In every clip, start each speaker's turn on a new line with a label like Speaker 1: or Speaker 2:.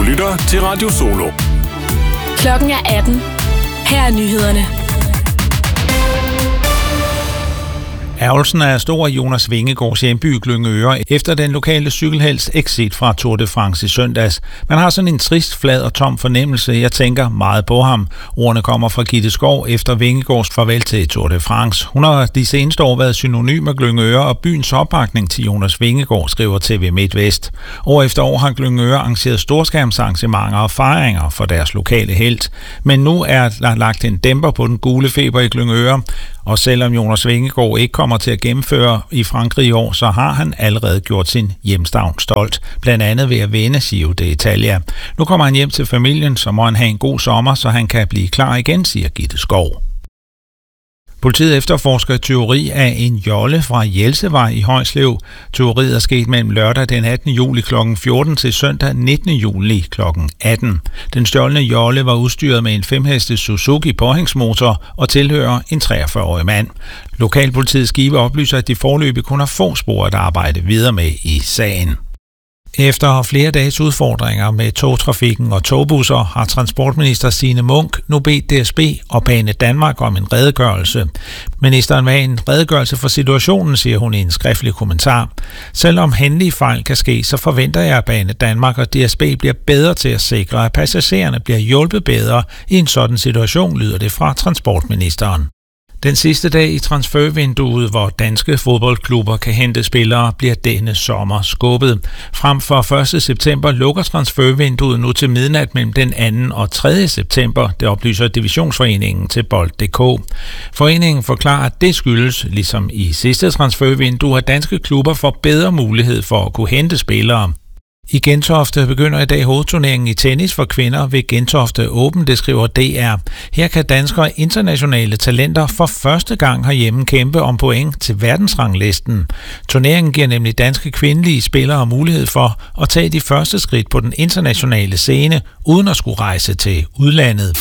Speaker 1: lytter til Radio Solo.
Speaker 2: Klokken er 18. Her er nyhederne.
Speaker 3: Ærgelsen er stor i Jonas Vingegaards hjemby Glyngøre efter den lokale cykelhelts exit fra Tour de France i søndags. Man har sådan en trist, flad og tom fornemmelse. Jeg tænker meget på ham. Ordene kommer fra Gitte Skov efter Vingegaards farvel til Tour de France. Hun har de seneste år været synonym med Glyngøre og byens opbakning til Jonas Vingegaard, skriver TV MidtVest. År efter år har Glyngøre arrangeret storskærmsarrangementer og fejringer for deres lokale helt. Men nu er der lagt en dæmper på den gule feber i Glyngøre. Og selvom Jonas Vingegaard ikke kommer til at gennemføre i Frankrig i år, så har han allerede gjort sin hjemstavn stolt. Blandt andet ved at vinde Giro d'Italia. Nu kommer han hjem til familien, så må han have en god sommer, så han kan blive klar igen, siger Gitte Skov. Politiet efterforsker tyveri af en jolle fra Jelsevej i Højslev. Tyveriet er sket mellem lørdag den 18. juli kl. 14 til søndag 19. juli kl. 18. Den stjålne jolle var udstyret med en 5-hestes Suzuki påhængsmotor og tilhører en 43-årig mand. Lokalpolitiets skibe oplyser, at de foreløbig kun har få spor at arbejde videre med i sagen. Efter flere dages udfordringer med togtrafikken og togbusser har transportminister Signe Munk nu bedt DSB og Banedanmark om en redegørelse. Ministeren vil have en redegørelse for situationen, siger hun i en skriftlig kommentar. Selvom hændelige fejl kan ske, så forventer jeg, at Banedanmark og DSB bliver bedre til at sikre, at passagererne bliver hjulpet bedre i en sådan situation, lyder det fra transportministeren. Den sidste dag i transfervinduet, hvor danske fodboldklubber kan hente spillere, bliver denne sommer skubbet. Frem for 1. september lukker transfervinduet nu til midnat mellem den 2. og 3. september, det oplyser Divisionsforeningen til Bold.dk. Foreningen forklarer, at det skyldes, ligesom i sidste transfervindue, at danske klubber får bedre mulighed for at kunne hente spillere. I Gentofte begynder i dag hovedturneringen i tennis for kvinder ved Gentofte Open, det skriver DR. Her kan danske og internationale talenter for første gang herhjemme kæmpe om point til verdensranglisten. Turneringen giver nemlig danske kvindelige spillere mulighed for at tage de første skridt på den internationale scene, uden at skulle rejse til udlandet.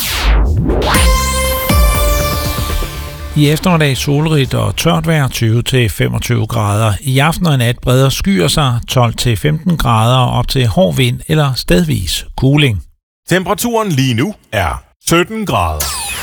Speaker 3: I eftermiddag solrigt og tørt vejr 20-25 grader. I aften og nat breder skyer sig 12-15 grader op til hård vind eller stedvis kuling.
Speaker 1: Temperaturen lige nu er 17 grader.